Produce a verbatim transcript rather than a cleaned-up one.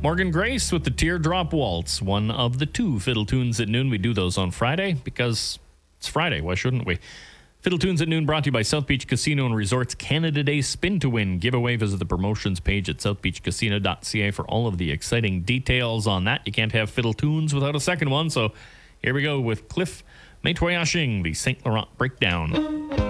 Morgan Grace with the Teardrop Waltz, one of the two Fiddle Tunes at Noon. We do those on Friday because it's Friday. Why shouldn't we? Fiddle Tunes at Noon brought to you by South Beach Casino and Resorts Canada Day Spin to Win giveaway. Visit the promotions page at south beach casino dot c a for all of the exciting details on that. You can't have Fiddle Tunes without a second one, so here we go with Cliff Metoyashing, the Saint Laurent Breakdown.